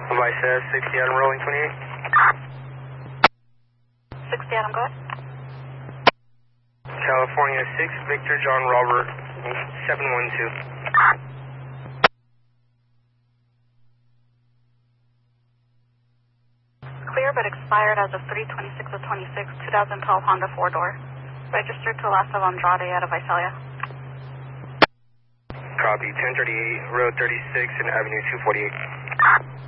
Vice 60 Adam rolling 28. 60 Adam, go ahead. California 6, Victor John Robert 712. Clear but expired as of 3/26 of 26, 2012 Honda 4-door. Registered to Las of Andrade out of Visalia. Copy, 1038, Road 36 and Avenue 248.